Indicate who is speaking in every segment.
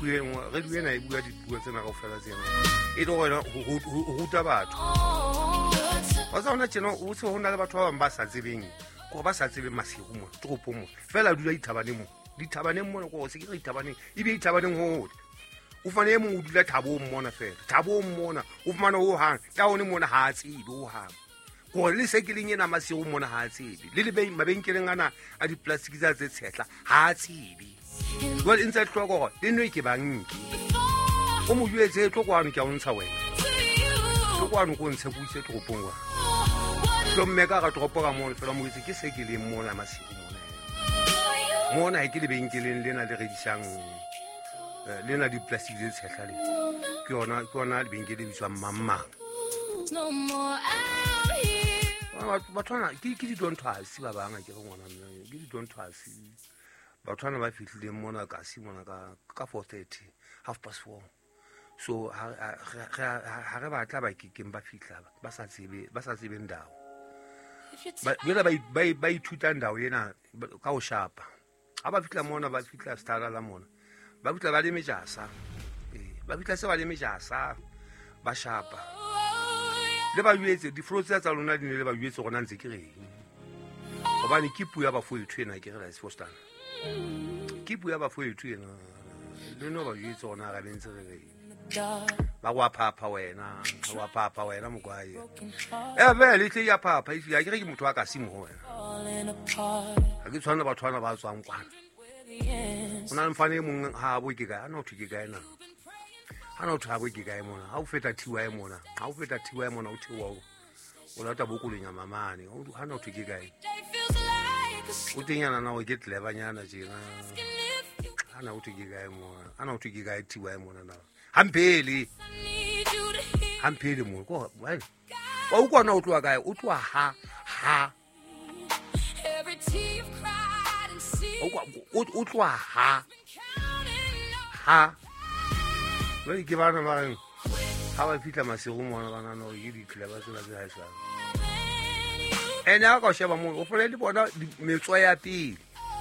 Speaker 1: radio ena e bua dipuo tsena kaofela tsena e le gona go ruta batho wa sa ona tjena o se hona le batho ba bang ba sa tsebeng go ba sa tsebeng masego mo toropong mo fela dula dithabaneng mo go se ke dithabaneng e be dithabaneng ho o fane mo o dula thabong mona fela thabong mona o fumana ho hang taone mona ha tsebe ho hang go le se ke leng ena masego mona ha tsebe le mabenkeleng ana a di-plastic tsa tse tshetla ha tsebe well inside tlhoko le no ke banki o mo juetse tlhokwana ke a o ntsha wena tlhokwana go ntshe go ise toropong wa so mmeka ga toropo ka mona fela mo itse ke se ke leng mona masego mona ke le benkeleng lena le redisang lena di-plastic tse tshetla le ke yona le benkele bitswang mammang bathwana ke di-donthwase ba banga ke go ngwana ke di-donthwase bathwana ba fitlhileng mona kasi mona ka 4:30 4:30 so ha re batla ba kekeng ba fitlha ba sa tsebe ndao ba ithuta ndao ena ka o shapa ha ba fitlha mona ba fitlha stara la mona ba fitlha ba le mejasa ba fitlha se ba le mejasa ba shapa le ba yuetse di-fruits tsa lona di ne le ba yuetse gona ntse ke reng gobane ke puo ya bafoetho ena ke re la sefostana ke puo ya bafoetho ena le no ba yuetse gona ga bentse re reng ba go phapha wena mokwae be le tle ya phapha ya ke re ke motho wa ka simo wena ga ke tshwana bathwana ba tswang kwana o na le mfane mong ha bo ke ka ana o thuke ka ena ana o thabo ke ka mona ha o feta thiwa mona o thiwa o lata bokolenya mamane o hana o thuke ka o tenyana na o get lebanyana jena ana o thuke ka mona ana o thuke ka thiwa mona na hampeli mo ko wa o kwana o tloa kae o tloa ha o tloa ha ba ke bana ba ha ba fitla masego mona bana no ke ditleba tsena tse haisa ena ka sheba mo o fole le bona metso ya pele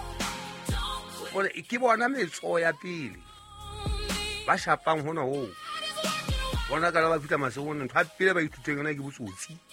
Speaker 1: ke bona metso ya pele ba shapang hona ho bona ka ba fitla masego nna ntho a pele ba ithuteng yona ke botsotsi